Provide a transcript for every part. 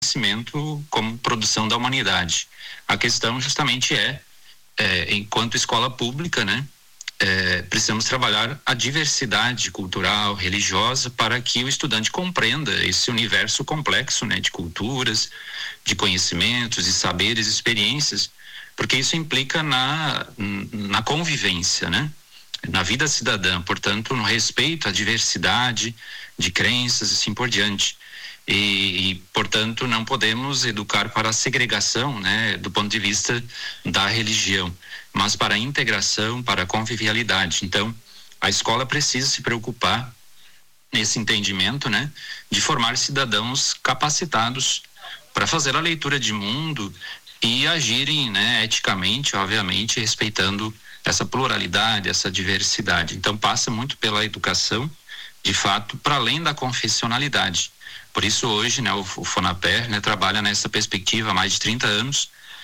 conhecimento como produção da humanidade. A questão justamente enquanto escola pública, né, precisamos trabalhar a diversidade cultural, religiosa, para que o estudante compreenda esse universo complexo, né, de culturas, de conhecimentos, de saberes, experiências, porque isso implica na convivência, né, na vida cidadã, portanto, no respeito à diversidade de crenças e assim por diante. E, portanto, não podemos educar para a segregação, né, do ponto de vista da religião, mas para a integração, para a convivialidade. Então, a escola precisa se preocupar nesse entendimento, né, de formar cidadãos capacitados para fazer a leitura de mundo e agirem, né, eticamente, obviamente, respeitando essa pluralidade, essa diversidade. Então, passa muito pela educação, de fato, para além da confessionalidade. Por isso, hoje, né, o FONAPER, né, trabalha nessa perspectiva há mais de 30 anos,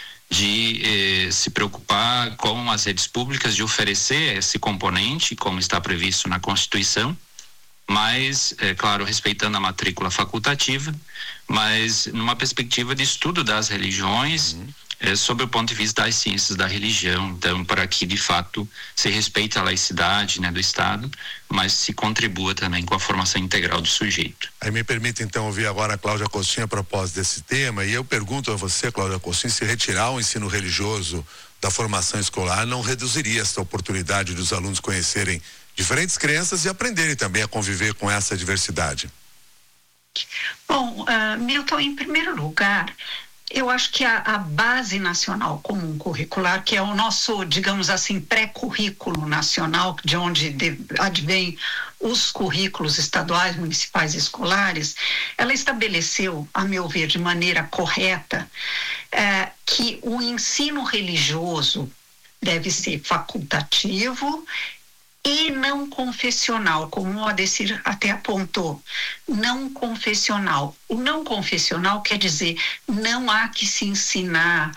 de se preocupar com as redes públicas, de oferecer esse componente, como está previsto na Constituição, mas, claro, respeitando a matrícula facultativa, mas numa perspectiva de estudo das religiões, sob o ponto de vista das ciências da religião. Então, para que de fato se respeite a laicidade, né, do Estado, mas se contribua também com a formação integral do sujeito. Aí me permite então ouvir agora a Cláudia Costin a propósito desse tema, e eu pergunto a você, Cláudia Costin, se retirar o ensino religioso da formação escolar não reduziria essa oportunidade dos alunos conhecerem diferentes crenças e aprenderem também a conviver com essa diversidade. Bom, Milton, em primeiro lugar, eu acho que a Base Nacional Comum Curricular, que é o nosso, digamos assim, pré-currículo nacional, de onde advém os currículos estaduais, municipais e escolares, ela estabeleceu, a meu ver, de maneira correta, que o ensino religioso deve ser facultativo e não confessional, como o Adecir até apontou, não confessional. O não confessional quer dizer não há que se ensinar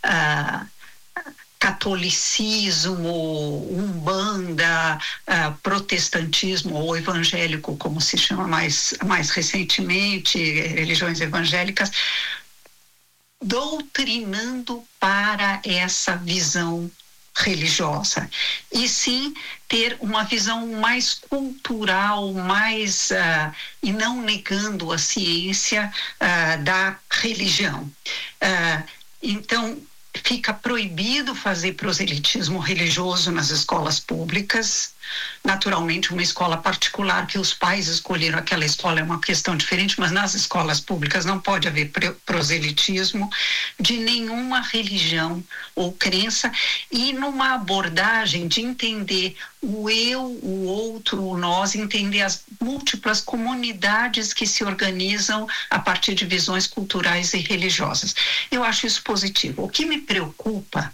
catolicismo, umbanda, protestantismo ou evangélico, como se chama mais recentemente, religiões evangélicas, doutrinando para essa visão religiosa, e sim ter uma visão mais cultural, e não negando a ciência da religião. Então, fica proibido fazer proselitismo religioso nas escolas públicas. Naturalmente, uma escola particular que os pais escolheram aquela escola é uma questão diferente, mas nas escolas públicas não pode haver proselitismo de nenhuma religião ou crença, e numa abordagem de entender o eu, o outro, o nós, entender as múltiplas comunidades que se organizam a partir de visões culturais e religiosas. Eu acho isso positivo. O que me preocupa,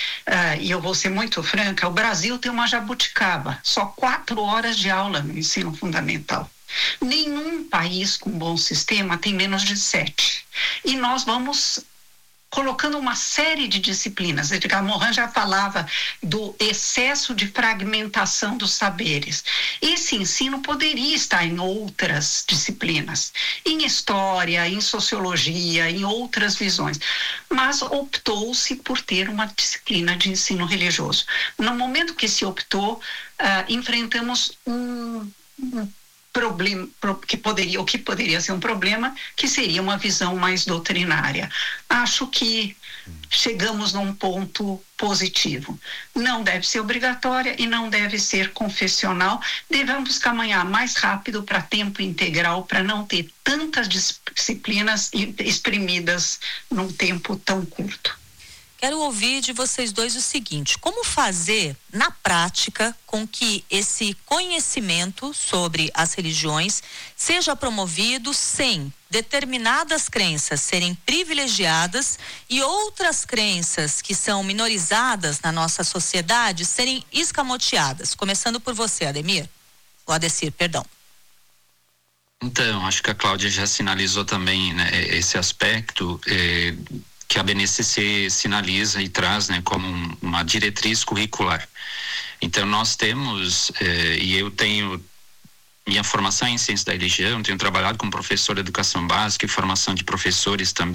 e eu vou ser muito franca, o Brasil tem uma jabuticaba, só 4 horas de aula no ensino fundamental. Nenhum país com bom sistema tem menos de 7. E nós vamos colocando uma série de disciplinas. Edgar Morin já falava do excesso de fragmentação dos saberes. Esse ensino poderia estar em outras disciplinas, em história, em sociologia, em outras visões, mas optou-se por ter uma disciplina de ensino religioso. No momento que se optou, enfrentamos um problema, que poderia ser um problema, que seria uma visão mais doutrinária. Acho que chegamos num ponto positivo. Não deve ser obrigatória e não deve ser confessional. Devemos caminhar mais rápido para tempo integral, para não ter tantas disciplinas exprimidas num tempo tão curto. Quero ouvir de vocês dois o seguinte: como fazer na prática com que esse conhecimento sobre as religiões seja promovido sem determinadas crenças serem privilegiadas e outras crenças que são minorizadas na nossa sociedade serem escamoteadas? Começando por você, Ademir. O Adecir, perdão. Então, acho que a Cláudia já sinalizou também, né, esse aspecto que a BNCC sinaliza e traz, né, como uma diretriz curricular. Então, nós temos, e eu tenho minha formação em ciência da religião, tenho trabalhado como professor de educação básica e formação de professores também